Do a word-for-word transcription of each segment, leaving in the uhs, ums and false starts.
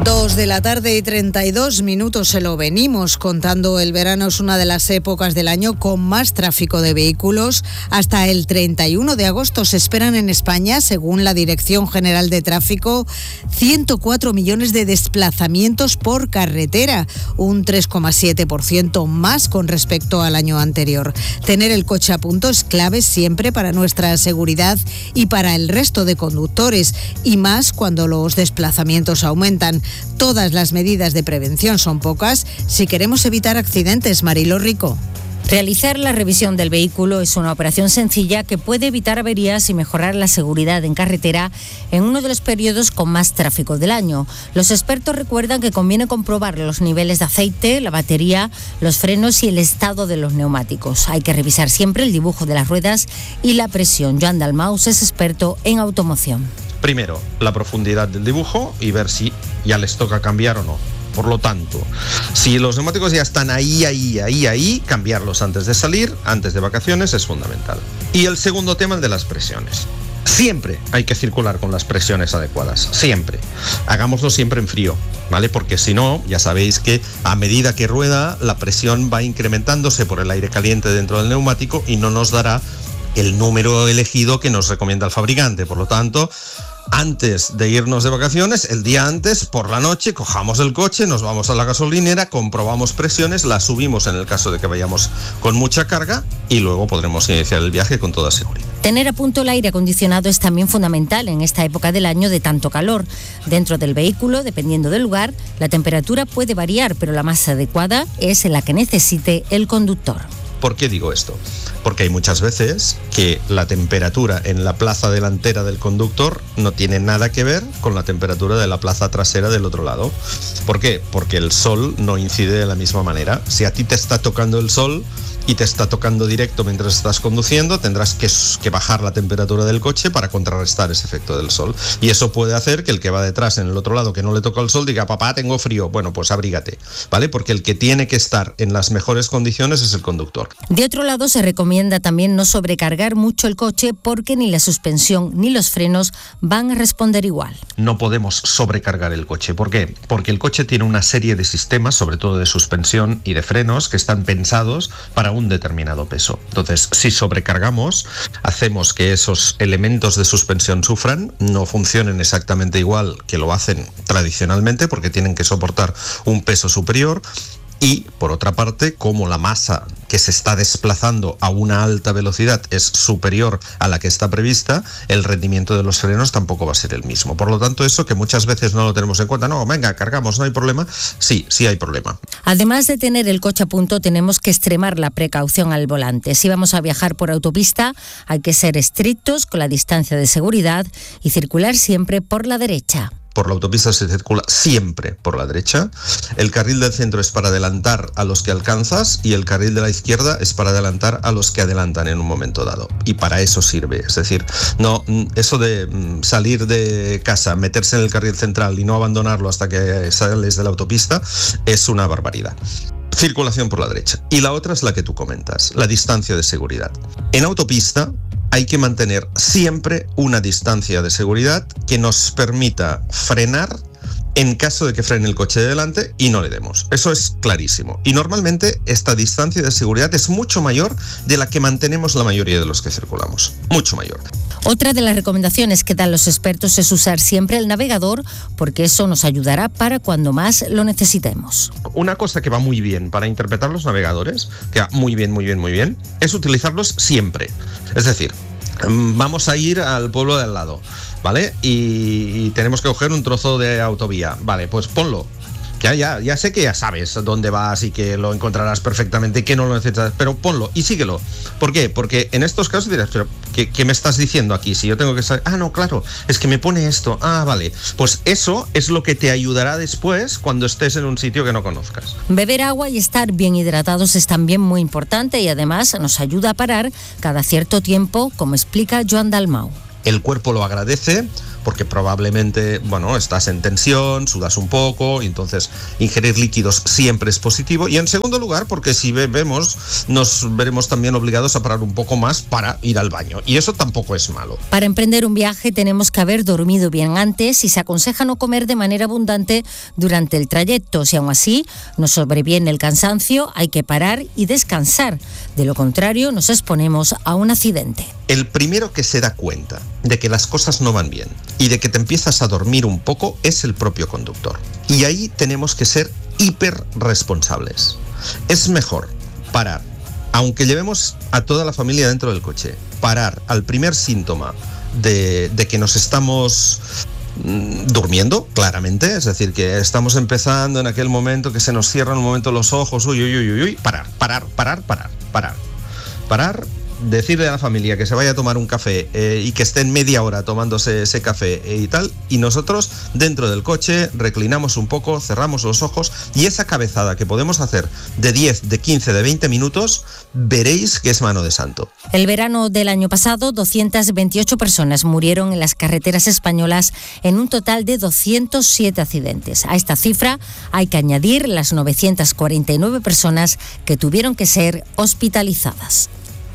Dos de la tarde y treinta y dos minutos, se lo venimos contando. El verano es una de las épocas del año con más tráfico de vehículos. Hasta el treinta y uno de agosto se esperan en España, según la Dirección General de Tráfico, ciento cuatro millones de desplazamientos por carretera, un tres coma siete por ciento más con respecto al año anterior. Tener el coche a punto es clave siempre para nuestra seguridad y para el resto de conductores, y más cuando los desplazamientos aumentan. Todas las medidas de prevención son pocas si queremos evitar accidentes. Mariló Rico. Realizar la revisión del vehículo es una operación sencilla que puede evitar averías y mejorar la seguridad en carretera en uno de los periodos con más tráfico del año. Los expertos recuerdan que conviene comprobar los niveles de aceite, la batería, los frenos y el estado de los neumáticos. Hay que revisar siempre el dibujo de las ruedas y la presión. Joan Dalmaus es experto en automoción. Primero, la profundidad del dibujo y ver si ya les toca cambiar o no. Por lo tanto, si los neumáticos ya están ahí, ahí, ahí, ahí, cambiarlos antes de salir, antes de vacaciones, es fundamental. Y el segundo tema, el de las presiones. Siempre hay que circular con las presiones adecuadas, siempre. Hagámoslo siempre en frío, ¿vale? Porque si no, ya sabéis que a medida que rueda, la presión va incrementándose por el aire caliente dentro del neumático y no nos dará el número elegido que nos recomienda el fabricante. Por lo tanto, antes de irnos de vacaciones, el día antes, por la noche, cojamos el coche, nos vamos a la gasolinera, comprobamos presiones, las subimos en el caso de que vayamos con mucha carga y luego podremos iniciar el viaje con toda seguridad. Tener a punto el aire acondicionado es también fundamental en esta época del año de tanto calor. Dentro del vehículo, dependiendo del lugar, la temperatura puede variar, pero la más adecuada es la que necesite el conductor. ¿Por qué digo esto? Porque hay muchas veces que la temperatura en la plaza delantera del conductor no tiene nada que ver con la temperatura de la plaza trasera del otro lado. ¿Por qué? Porque el sol no incide de la misma manera. Si a ti te está tocando el sol y te está tocando directo mientras estás conduciendo, tendrás que, que bajar la temperatura del coche para contrarrestar ese efecto del sol. Y eso puede hacer que el que va detrás en el otro lado, que no le toca el sol, diga: papá, tengo frío. Bueno, pues abrígate, ¿vale? Porque el que tiene que estar en las mejores condiciones es el conductor. De otro lado, se recomienda también no sobrecargar mucho el coche, porque ni la suspensión ni los frenos van a responder igual. No podemos sobrecargar el coche. ¿Por qué? Porque el coche tiene una serie de sistemas, sobre todo de suspensión y de frenos, que están pensados para un determinado peso. Entonces, si sobrecargamos, hacemos que esos elementos de suspensión sufran, no funcionen exactamente igual que lo hacen tradicionalmente, porque tienen que soportar un peso superior. Y, por otra parte, como la masa que se está desplazando a una alta velocidad es superior a la que está prevista, el rendimiento de los frenos tampoco va a ser el mismo. Por lo tanto, eso que muchas veces no lo tenemos en cuenta, no, venga, cargamos, no hay problema. Sí, sí hay problema. Además de tener el coche a punto, tenemos que extremar la precaución al volante. Si vamos a viajar por autopista, hay que ser estrictos con la distancia de seguridad y circular siempre por la derecha. Por la autopista se circula siempre por la derecha. El carril del centro es para adelantar a los que alcanzas y el carril de la izquierda es para adelantar a los que adelantan en un momento dado. Y para eso sirve. Es decir, no, eso de salir de casa, meterse en el carril central y no abandonarlo hasta que sales de la autopista es una barbaridad. Circulación por la derecha. Y la otra es la que tú comentas, la distancia de seguridad. En autopista hay que mantener siempre una distancia de seguridad que nos permita frenar en caso de que frene el coche de delante y no le demos. Eso es clarísimo. Y normalmente esta distancia de seguridad es mucho mayor de la que mantenemos la mayoría de los que circulamos. Mucho mayor. Otra de las recomendaciones que dan los expertos es usar siempre el navegador, porque eso nos ayudará para cuando más lo necesitemos. Una cosa que va muy bien para interpretar los navegadores, que va muy bien, muy bien, muy bien, es utilizarlos siempre. Es decir, vamos a ir al pueblo de al lado, ¿vale? Y, y tenemos que coger un trozo de autovía. Vale, pues ponlo. Ya, ya, ya sé que ya sabes dónde vas y que lo encontrarás perfectamente y que no lo necesitas, pero ponlo y síguelo. ¿Por qué? Porque en estos casos dirás, pero ¿qué, qué me estás diciendo aquí? Si yo tengo que saber, ah, no, claro, es que me pone esto, ah, vale. Pues eso es lo que te ayudará después cuando estés en un sitio que no conozcas. Beber agua y estar bien hidratados es también muy importante y además nos ayuda a parar cada cierto tiempo, como explica Joan Dalmau. El cuerpo lo agradece porque probablemente, bueno, estás en tensión, sudas un poco, y entonces ingerir líquidos siempre es positivo. Y en segundo lugar, porque si bebemos, nos veremos también obligados a parar un poco más para ir al baño. Y eso tampoco es malo. Para emprender un viaje tenemos que haber dormido bien antes y se aconseja no comer de manera abundante durante el trayecto. Si aún así nos sobreviene el cansancio, hay que parar y descansar. De lo contrario, nos exponemos a un accidente. El primero que se da cuenta de que las cosas no van bien y de que te empiezas a dormir un poco es el propio conductor. Y ahí tenemos que ser hiper responsables. Es mejor parar, aunque llevemos a toda la familia dentro del coche, parar al primer síntoma de, de que nos estamos mm, durmiendo, claramente, es decir, que estamos empezando en aquel momento que se nos cierran un momento los ojos, uy, uy, uy, uy, parar, parar, parar, parar, parar, parar. Decirle a la familia que se vaya a tomar un café eh, y que estén media hora tomándose ese café eh, y tal, y nosotros dentro del coche reclinamos un poco, cerramos los ojos, y esa cabezada que podemos hacer de diez, de quince, de veinte minutos, veréis que es mano de santo. El verano del año pasado, doscientas veintiocho personas murieron en las carreteras españolas en un total de doscientos siete accidentes. A esta cifra hay que añadir las novecientas cuarenta y nueve personas que tuvieron que ser hospitalizadas.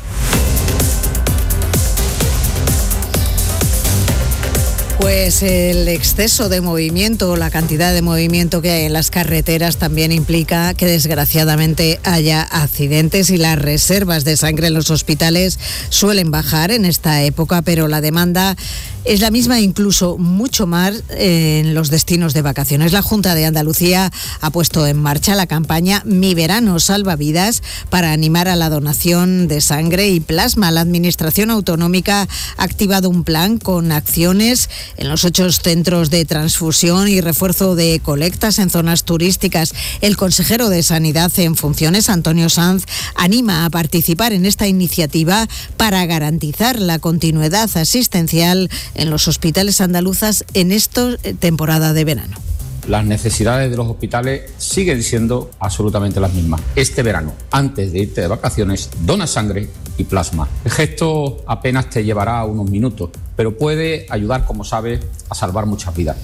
Pues el exceso de movimiento, la cantidad de movimiento que hay en las carreteras también implica que desgraciadamente haya accidentes, y las reservas de sangre en los hospitales suelen bajar en esta época, pero la demanda es la misma, incluso mucho más en los destinos de vacaciones. La Junta de Andalucía ha puesto en marcha la campaña Mi Verano Salva Vidas para animar a la donación de sangre y plasma. La Administración Autonómica ha activado un plan con acciones en los ocho centros de transfusión y refuerzo de colectas en zonas turísticas. El consejero de Sanidad en funciones, Antonio Sanz, anima a participar en esta iniciativa para garantizar la continuidad asistencial en los hospitales andaluzas en esta temporada de verano. Las necesidades de los hospitales siguen siendo absolutamente las mismas. Este verano, antes de irte de vacaciones, dona sangre y plasma. El gesto apenas te llevará unos minutos, pero puede ayudar, como sabes, a salvar muchas vidas.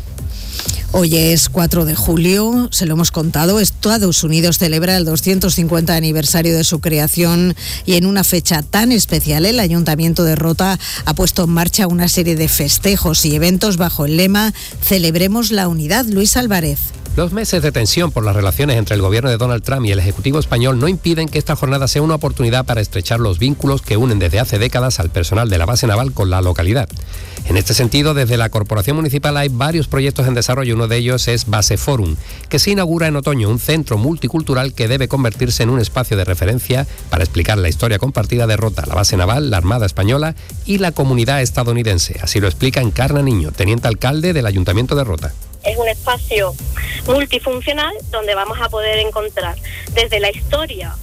Hoy es cuatro de julio, se lo hemos contado, Estados Unidos celebra el doscientos cincuenta aniversario de su creación, y en una fecha tan especial el Ayuntamiento de Rota ha puesto en marcha una serie de festejos y eventos bajo el lema Celebremos la Unidad. Luis Álvarez. Los meses de tensión por las relaciones entre el gobierno de Donald Trump y el Ejecutivo español no impiden que esta jornada sea una oportunidad para estrechar los vínculos que unen desde hace décadas al personal de la base naval con la localidad. En este sentido, desde la Corporación Municipal hay varios proyectos en desarrollo. Uno de ellos es Base Forum, que se inaugura en otoño, un centro multicultural que debe convertirse en un espacio de referencia para explicar la historia compartida de Rota, la base naval, la Armada Española y la comunidad estadounidense. Así lo explica Encarna Niño, teniente alcalde del Ayuntamiento de Rota. Es un espacio multifuncional donde vamos a poder encontrar desde la historia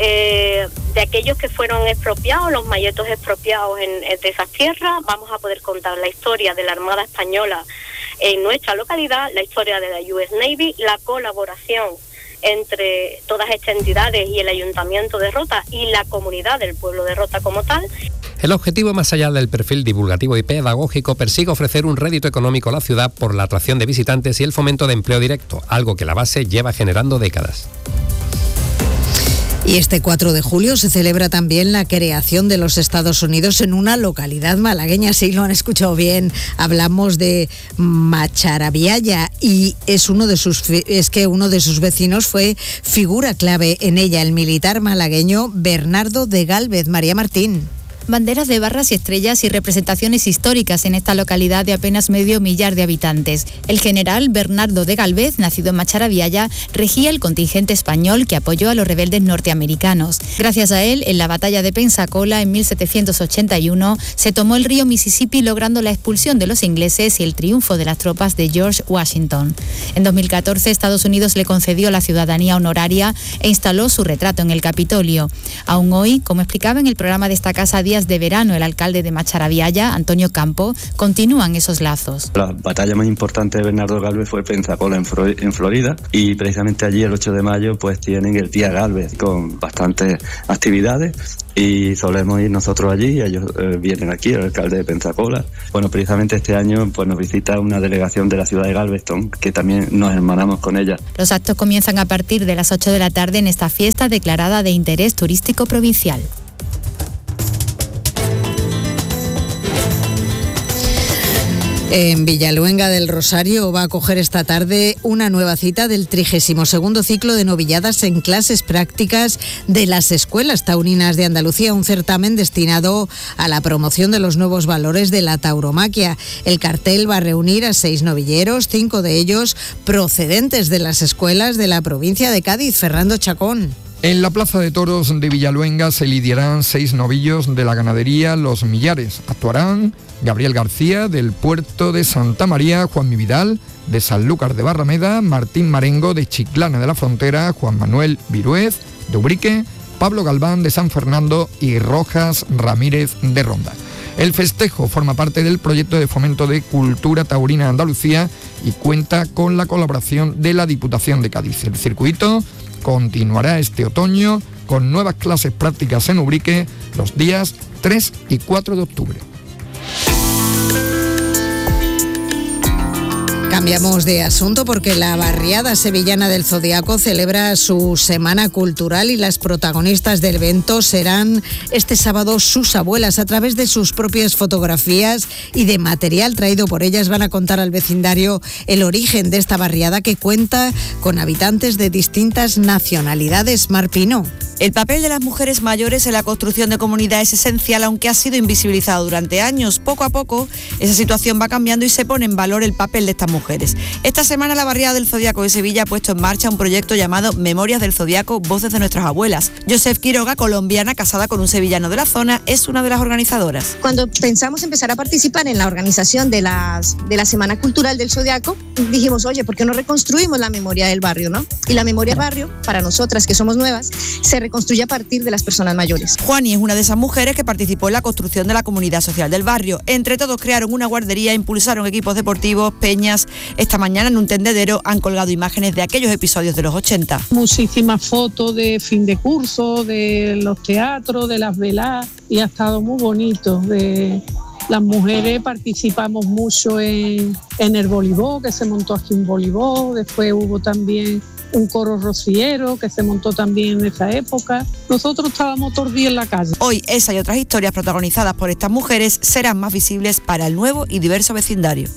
eh, de aquellos que fueron expropiados, los mayetos expropiados en, en de esas tierras. Vamos a poder contar la historia de la Armada Española en nuestra localidad, la historia de la U S Navy, la colaboración entre todas estas entidades y el Ayuntamiento de Rota y la comunidad del pueblo de Rota como tal. El objetivo, más allá del perfil divulgativo y pedagógico, persigue ofrecer un rédito económico a la ciudad por la atracción de visitantes y el fomento de empleo directo, algo que la base lleva generando décadas. Y este cuatro de julio se celebra también la creación de los Estados Unidos en una localidad malagueña. Sí, lo han escuchado bien. Hablamos de Macharabiaya, y es uno de sus es que uno de sus vecinos fue figura clave en ella, el militar malagueño Bernardo de Gálvez. María Martín. Banderas de barras y estrellas y representaciones históricas en esta localidad de apenas medio millar de habitantes. El general Bernardo de Gálvez, nacido en Macharabiaya, regía el contingente español que apoyó a los rebeldes norteamericanos. Gracias a él, en la batalla de Pensacola en mil setecientos ochenta y uno, se tomó el río Mississippi, logrando la expulsión de los ingleses y el triunfo de las tropas de George Washington. En dos mil catorce, Estados Unidos le concedió la ciudadanía honoraria e instaló su retrato en el Capitolio. Aún hoy, como explicaba en el programa de esta casa Día días de verano. El alcalde de Macharabiaya, Antonio Campo, continúan esos lazos. La batalla más importante de Bernardo Gálvez fue Pensacola en Florida, y precisamente allí el ocho de mayo pues tienen el Día Gálvez con bastantes actividades, y solemos ir nosotros allí, ellos eh, vienen aquí, el alcalde de Pensacola. Bueno, precisamente este año pues nos visita una delegación de la ciudad de Galveston, que también nos hermanamos con ella. Los actos comienzan a partir de las ocho de la tarde en esta fiesta declarada de interés turístico provincial. En Villaluenga del Rosario va a acoger esta tarde una nueva cita del trigésimo segundo ciclo de novilladas en clases prácticas de las escuelas taurinas de Andalucía, un certamen destinado a la promoción de los nuevos valores de la tauromaquia. El cartel va a reunir a seis novilleros, cinco de ellos procedentes de las escuelas de la provincia de Cádiz. Fernando Chacón. En la Plaza de Toros de Villaluenga se lidiarán seis novillos de la ganadería Los Millares. Actuarán Gabriel García del Puerto de Santa María, Juanmi Vidal de Sanlúcar de Barrameda, Martín Marengo de Chiclana de la Frontera, Juan Manuel Viruez de Ubrique, Pablo Galván de San Fernando y Rojas Ramírez de Ronda. El festejo forma parte del proyecto de fomento de cultura taurina de Andalucía y cuenta con la colaboración de la Diputación de Cádiz. El circuito continuará este otoño con nuevas clases prácticas en Ubrique los días tres y cuatro de octubre. Cambiamos de asunto porque la barriada sevillana del Zodiaco celebra su semana cultural y las protagonistas del evento serán este sábado sus abuelas. A través de sus propias fotografías y de material traído por ellas van a contar al vecindario el origen de esta barriada, que cuenta con habitantes de distintas nacionalidades. Mar Pino. El papel de las mujeres mayores en la construcción de comunidad es esencial, aunque ha sido invisibilizado durante años. Poco a poco esa situación va cambiando y se pone en valor el papel de estas mujeres. Esta semana la barriada del Zodiaco de Sevilla ha puesto en marcha un proyecto llamado Memorias del Zodiaco, Voces de nuestras abuelas. Joseph Quiroga, colombiana, casada con un sevillano de la zona, es una de las organizadoras. Cuando pensamos empezar a participar en la organización de, las, de la Semana Cultural del Zodiaco, dijimos, oye, ¿por qué no reconstruimos la memoria del barrio, no? Y la memoria del barrio, para nosotras que somos nuevas, se reconstruye a partir de las personas mayores. Juani es una de esas mujeres que participó en la construcción de la comunidad social del barrio. Entre todos crearon una guardería, impulsaron equipos deportivos, peñas. Esta mañana en un tendedero han colgado imágenes de aquellos episodios de los ochenta. Muchísimas fotos de fin de curso, de los teatros, de las veladas, y ha estado muy bonito. De las mujeres participamos mucho en, en el voleibol, que se montó aquí un voleibol, después hubo también un coro rociero que se montó también en esa época. Nosotros estábamos todos días en la calle. Hoy esa y otras historias protagonizadas por estas mujeres serán más visibles para el nuevo y diverso vecindario.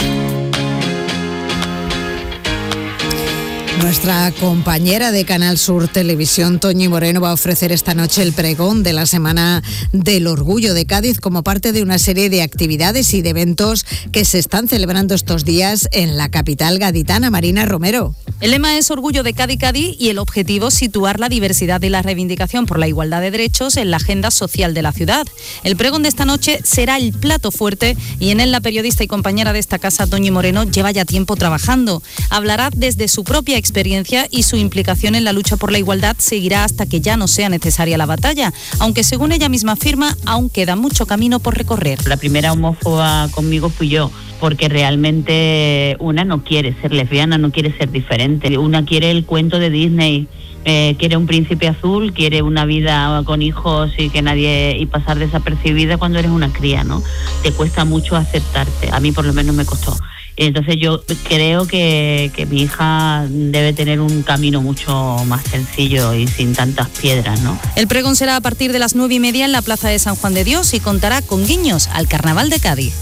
Nuestra compañera de Canal Sur Televisión, Toñi Moreno, va a ofrecer esta noche el pregón de la Semana del Orgullo de Cádiz como parte de una serie de actividades y de eventos que se están celebrando estos días en la capital gaditana. Marina Romero. El lema es Orgullo de Cádiz, Cádiz, y el objetivo situar la diversidad y la reivindicación por la igualdad de derechos en la agenda social de la ciudad. El pregón de esta noche será el plato fuerte y en él la periodista y compañera de esta casa, Toñi Moreno, lleva ya tiempo trabajando. Hablará desde su propia experiencia experiencia y su implicación en la lucha por la igualdad seguirá hasta que ya no sea necesaria la batalla, aunque según ella misma afirma, aún queda mucho camino por recorrer. La primera homófoba conmigo fui yo, porque realmente una no quiere ser lesbiana, no quiere ser diferente, una quiere el cuento de Disney. Eh, quiere un príncipe azul, quiere una vida con hijos y que nadie y pasar desapercibida cuando eres una cría, ¿no? Te cuesta mucho aceptarte, a mí por lo menos me costó. Entonces yo creo que, que mi hija debe tener un camino mucho más sencillo y sin tantas piedras, ¿no? El pregón será a partir de las nueve y media en la Plaza de San Juan de Dios y contará con guiños al Carnaval de Cádiz.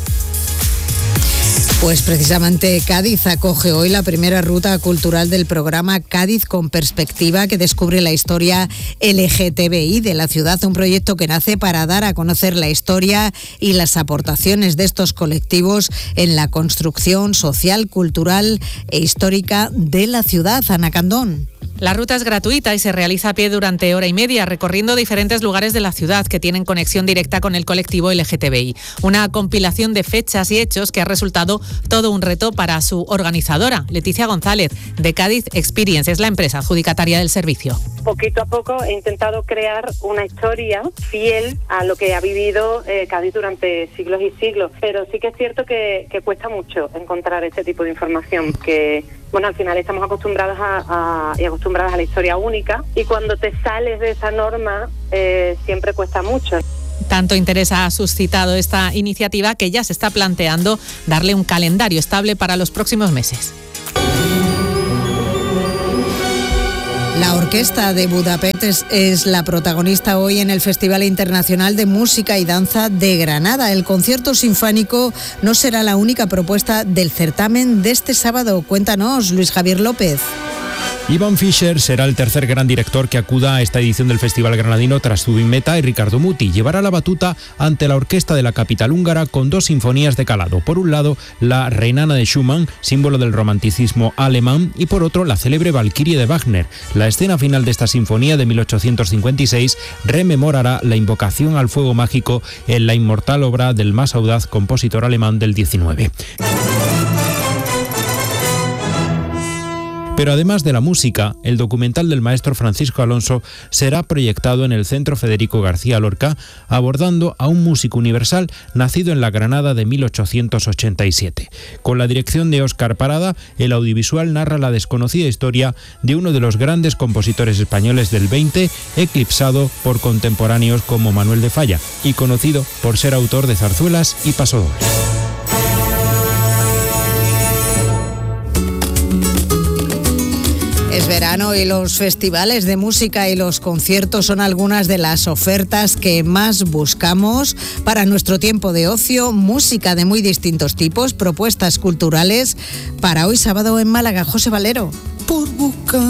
Pues precisamente Cádiz acoge hoy la primera ruta cultural del programa Cádiz con Perspectiva, que descubre la historia L G T B I de la ciudad, un proyecto que nace para dar a conocer la historia y las aportaciones de estos colectivos en la construcción social, cultural e histórica de la ciudad. Ana Candón. La ruta es gratuita y se realiza a pie durante hora y media, recorriendo diferentes lugares de la ciudad que tienen conexión directa con el colectivo L G T B I. Una compilación de fechas y hechos que ha resultado todo un reto para su organizadora, Leticia González, de Cádiz Experience, es la empresa adjudicataria del servicio. poquito a poco he intentado crear una historia fiel a lo que ha vivido eh, Cádiz durante siglos y siglos, pero sí que es cierto que, que cuesta mucho encontrar este tipo de información, que bueno, al final estamos acostumbrados a, a, y acostumbradas a la historia única, y cuando te sales de esa norma eh, siempre cuesta mucho. Tanto interés ha suscitado esta iniciativa que ya se está planteando darle un calendario estable para los próximos meses. La Orquesta de Budapest es, es la protagonista hoy en el Festival Internacional de Música y Danza de Granada. El concierto sinfónico no será la única propuesta del certamen de este sábado. Cuéntanos, Luis Javier López. Ivan Fischer será el tercer gran director que acuda a esta edición del Festival Granadino tras Zubin Mehta y Ricardo Muti. Llevará la batuta ante la orquesta de la capital húngara con dos sinfonías de calado. Por un lado, la Reinana de Schumann, símbolo del romanticismo alemán, y por otro, la célebre Valquirie de Wagner. La escena final de esta sinfonía de mil ochocientos cincuenta y seis rememorará la invocación al fuego mágico en la inmortal obra del más audaz compositor alemán del diecinueve. Pero además de la música, el documental del maestro Francisco Alonso será proyectado en el Centro Federico García Lorca, abordando a un músico universal nacido en la Granada de mil ochocientos ochenta y siete. Con la dirección de Óscar Parada, el audiovisual narra la desconocida historia de uno de los grandes compositores españoles del veinte, eclipsado por contemporáneos como Manuel de Falla y conocido por ser autor de zarzuelas y pasodobles. Es verano y los festivales de música y los conciertos son algunas de las ofertas que más buscamos para nuestro tiempo de ocio. Música de muy distintos tipos, propuestas culturales para hoy sábado en Málaga. José Valero. Por buscar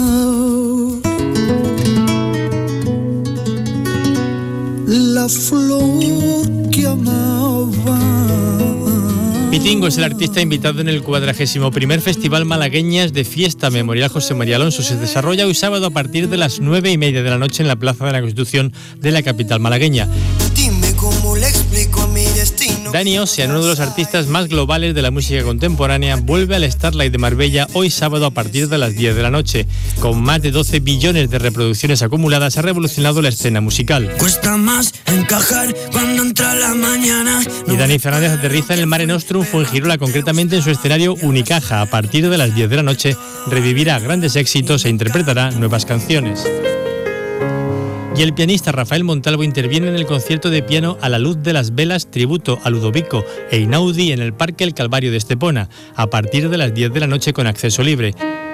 la flor que amaba. Pitingo es el artista invitado en el cuadragésimo primer Festival Malagueñas de Fiesta Memorial José María Alonso. Se desarrolla hoy sábado a partir de las nueve y media de la noche en la Plaza de la Constitución de la capital malagueña. Dime cómo le explico a mi destino. Dani Ocean, uno de los artistas más globales de la música contemporánea, vuelve al Starlight de Marbella hoy sábado a partir de las diez de la noche. Con más de doce billones de reproducciones acumuladas, ha revolucionado la escena musical. Cuesta más encajar cuando entra la mañana. Y Dani Fernández aterriza en el Mare Nostrum Fuengirola, concretamente en su escenario Unicaja. A partir de las diez de la noche revivirá grandes éxitos e interpretará nuevas canciones. Y el pianista Rafael Montalvo interviene en el concierto de piano A la luz de las velas, tributo a Ludovico e Einaudi en el Parque El Calvario de Estepona, a partir de las diez de la noche con acceso libre.